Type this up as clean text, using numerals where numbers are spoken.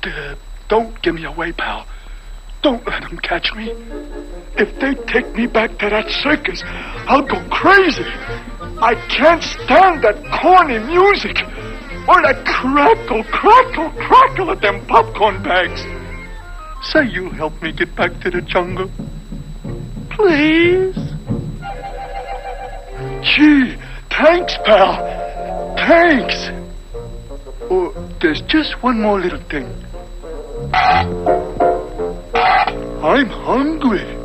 Don't give me away, pal. Don't let them catch me. If they take me back to that circus, I'll go crazy. I can't stand that corny music or that crackle, crackle, crackle of them popcorn bags. Say you'll help me get back to the jungle. Please? Gee, thanks, pal. Thanks. Oh, there's just one more little thing. I'm hungry.